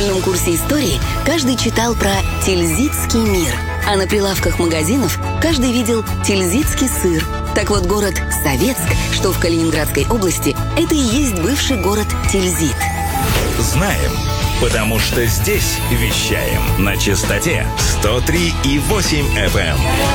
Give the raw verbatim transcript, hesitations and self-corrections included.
школьном курсе истории каждый читал про Тильзитский мир, а на прилавках магазинов каждый видел тильзитский сыр. Так вот, город Советск, что в Калининградской области, это и есть бывший город Тильзит. Знаем, потому что здесь вещаем на частоте сто три и восемь эф эм.